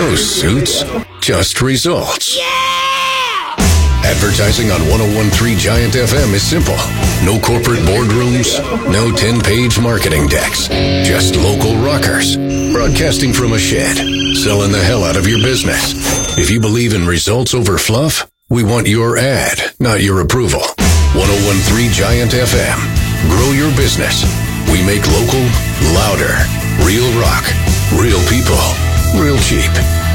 No suits, just results. Advertising on 101.3 Giant FM is simple. No corporate boardrooms, no 10-page marketing decks. Just local rockers, broadcasting from a shed, selling the hell out of your business. If you believe in results over fluff, we want your ad, not your approval. 101.3 Giant FM. Grow your business. We make local, louder, real rock, real people, real cheap.